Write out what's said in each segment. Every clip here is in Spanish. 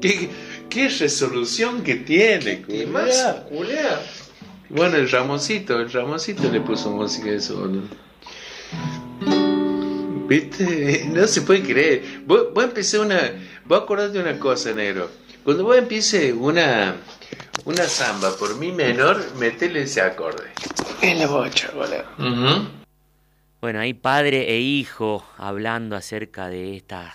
¿Qué resolución que tiene? ¿Qué más, Julián? Bueno, el Ramoncito le puso música a eso, boludo. ¿Viste? No se puede creer. Vos empecé vos acordate de una cosa, negro. Cuando vos empieces una samba por mi menor, metele ese acorde. En la bocha, boludo. Uh-huh. Bueno, ahí padre e hijo hablando acerca de esta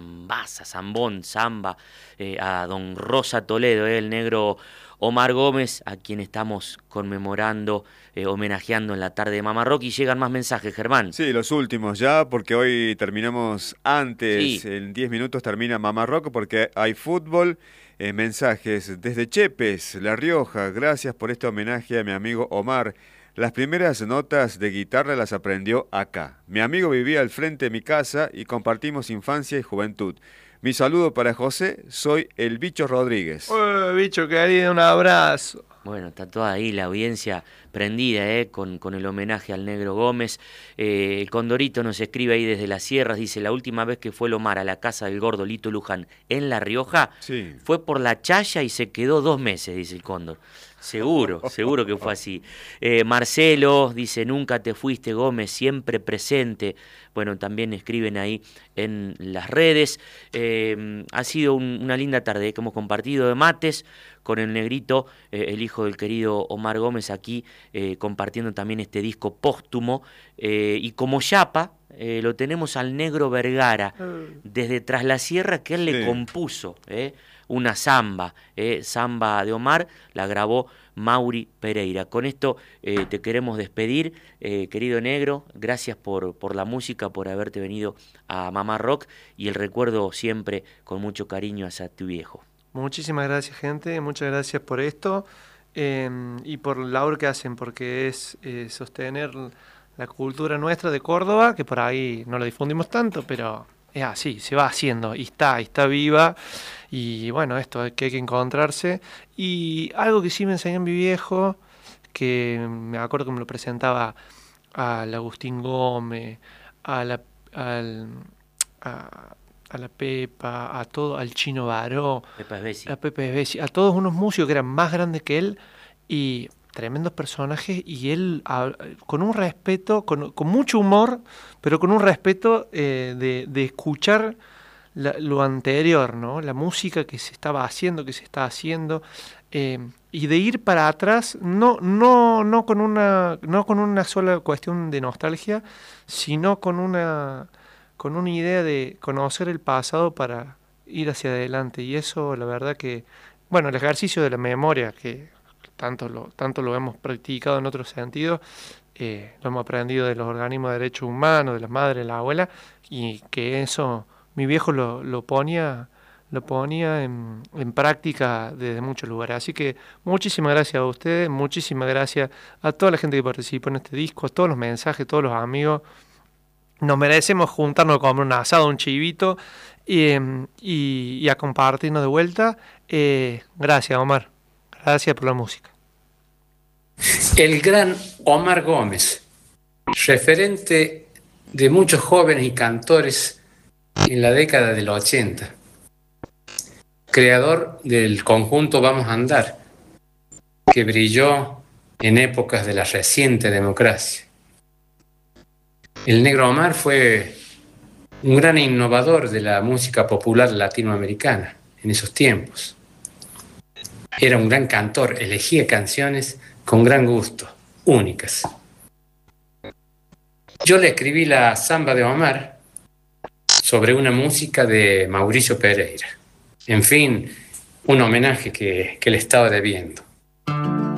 samba, a don Rosa Toledo, el negro Omar Gómez, a quien estamos conmemorando, homenajeando en la tarde de Mamá Rock. Y llegan más mensajes, Germán. Sí, los últimos ya, porque hoy terminamos antes, Sí. en 10 minutos termina Mamá Rock, porque hay fútbol. Mensajes desde Chepes, La Rioja, gracias por este homenaje a mi amigo Omar. Las primeras notas de guitarra las aprendió acá. Mi amigo vivía al frente de mi casa y compartimos infancia y juventud. Mi saludo para José, soy el Bicho Rodríguez. Bicho querido, un abrazo. Bueno, está toda ahí la audiencia prendida con el homenaje al negro Gómez. El Condorito nos escribe ahí desde las sierras, dice: la última vez que fue el Omar a la casa del gordo Lito Luján en La Rioja, Sí. fue por la chaya y se quedó 2 meses, dice el Cóndor. Seguro que fue así. Marcelo dice: nunca te fuiste, Gómez, siempre presente. Bueno, también escriben ahí en las redes. Ha sido una linda tarde que hemos compartido de mates con el negrito, el hijo del querido Omar Gómez, aquí compartiendo también este disco póstumo. Y como yapa, lo tenemos al negro Vergara, desde Tras la Sierra, que él le compuso una samba de Omar, la grabó Mauri Pereira. Con esto te queremos despedir, querido negro, gracias por la música, por haberte venido a Mamá Rock, y el recuerdo siempre con mucho cariño hacia tu viejo. Muchísimas gracias, gente, muchas gracias por esto y por la labor que hacen, porque es sostener la cultura nuestra de Córdoba, que por ahí no la difundimos tanto, pero es así, se va haciendo y está viva. Y bueno, esto es que hay que encontrarse. Y algo que sí me enseñó mi viejo, que me acuerdo que me lo presentaba al Agustín Gómez, a la Pepa, al Chino Baró, a Pepe Esbesi, a todos unos músicos que eran más grandes que él y tremendos personajes, y él con un respeto, con mucho humor, pero con un respeto de escuchar lo anterior, ¿no? La música que se estaba haciendo, que se está haciendo, y de ir para atrás, no con una sola cuestión de nostalgia, sino con una idea de conocer el pasado para ir hacia adelante. Y eso, la verdad que, bueno, el ejercicio de la memoria, que tanto lo hemos practicado en otros sentidos, lo hemos aprendido de los organismos de derechos humanos, de las madres, de la abuela, y que eso mi viejo lo ponía en práctica desde muchos lugares. Así que muchísimas gracias a ustedes, muchísimas gracias a toda la gente que participó en este disco, a todos los mensajes, todos los amigos. Nos merecemos juntarnos a comer un asado, un chivito y a compartirnos de vuelta. Gracias, Omar. Gracias por la música. El gran Omar Gómez, referente de muchos jóvenes y cantores en la década del 80, creador del conjunto Vamos a Andar, que brilló en épocas de la reciente democracia. El negro Omar fue un gran innovador de la música popular latinoamericana en esos tiempos. Era un gran cantor, elegía canciones con gran gusto, únicas. Yo le escribí la samba de Omar sobre una música de Mauricio Pereira. En fin, un homenaje que le estaba debiendo.